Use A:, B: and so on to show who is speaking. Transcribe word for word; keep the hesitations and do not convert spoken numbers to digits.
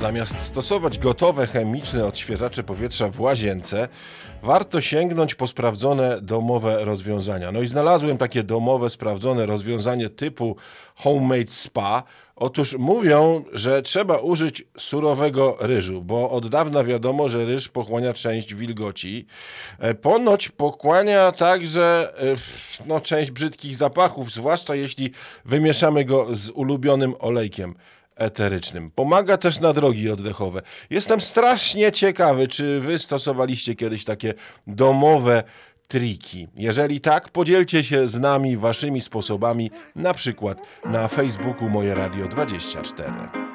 A: Zamiast stosować gotowe chemiczne odświeżacze powietrza w łazience, warto sięgnąć po sprawdzone domowe rozwiązania. No i znalazłem takie domowe, sprawdzone rozwiązanie typu Homemade Spa. Otóż mówią, że trzeba użyć surowego ryżu, bo od dawna wiadomo, że ryż pochłania część wilgoci. E, Ponoć pochłania także e, no, część brzydkich zapachów, zwłaszcza jeśli wymieszamy go z ulubionym olejkiem eterycznym. Pomaga też na drogi oddechowe. Jestem strasznie ciekawy, czy wy stosowaliście kiedyś takie domowe triki. Jeżeli tak, podzielcie się z nami waszymi sposobami, na przykład na Facebooku Moje Radio dwadzieścia cztery.